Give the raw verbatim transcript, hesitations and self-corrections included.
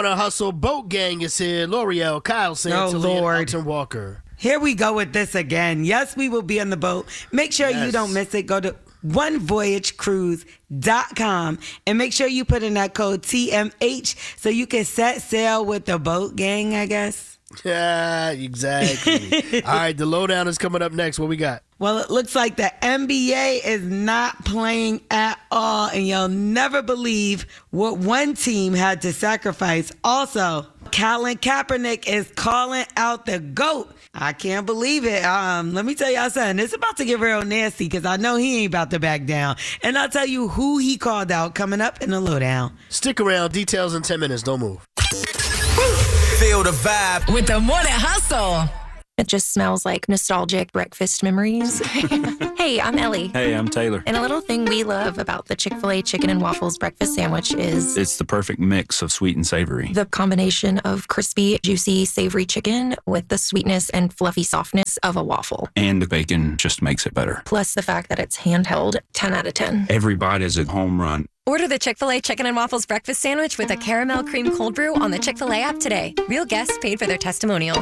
Morning Hustle Boat Gang is here. L'Oreal, Kyle Santilli, Oh, Lord. and Elton Walker. Here we go with this again. Yes, we will be on the boat. Make sure Yes. you don't miss it. Go to one voyage cruise dot com and make sure you put in that code T M H so you can set sail with the boat gang, I guess. Yeah, exactly. All right, the lowdown is coming up next. What we got? Well, it looks like the N B A is not playing at all, and you'll never believe what one team had to sacrifice. Also, Colin Kaepernick is calling out the GOAT. I can't believe it. Um, let me tell y'all something. It's about to get real nasty because I know he ain't about to back down. And I'll tell you who he called out coming up in the lowdown. Stick around. Details in ten minutes. Don't move. Feel the vibe with the Morning Hustle. It just smells like nostalgic breakfast memories. Hey, I'm Ellie. Hey, I'm Taylor. And a little thing we love about the Chick-fil-A chicken and waffles breakfast sandwich is It's the perfect mix of sweet and savory. the combination of crispy, juicy, savory chicken with the sweetness and fluffy softness of a waffle. And the bacon just makes it better. Plus the fact that it's handheld, ten out of ten. Every bite is a home run. Order the Chick-fil-A Chicken and Waffles breakfast sandwich with a caramel cream cold brew on the Chick-fil-A app today. Real guests paid for their testimonials.